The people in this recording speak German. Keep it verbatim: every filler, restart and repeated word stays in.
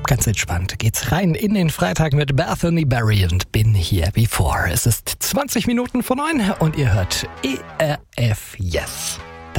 Ganz entspannt geht's rein in den Freitag mit Bethany Barry und Been Here Before. Es ist zwanzig Minuten vor neun und ihr hört E R F Yes.